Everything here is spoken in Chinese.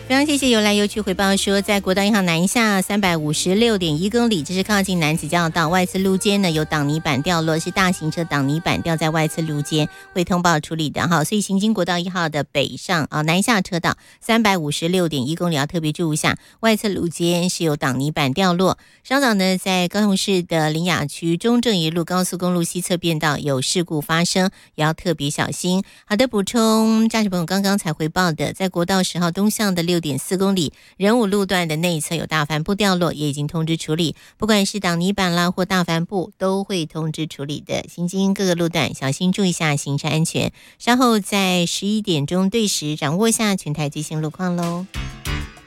非常谢谢邮来邮去回报说，在国道1号南下356.1公里，这是靠近南子交流道外侧路肩呢有挡泥板掉落，是大型车挡泥板掉在外侧路肩，会通报处理的哈。所以行经国道1号的北上南下车道356.1公里要特别注意一下，外侧路肩是有挡泥板掉落。稍早呢，在高雄市的苓雅区中正一路高速公路西侧变道有事故发生，也要特别小心。好的，补充驾驶朋友刚刚才回报的，在国道10号东向的6.4公里仁武路段的内侧有大帆布掉落，也已经通知处理，不管是挡泥板啦或大帆布都会通知处理的。行经各个路段小心注意一下行车安全，稍后在11点钟对时掌握一下全台最新路况咯。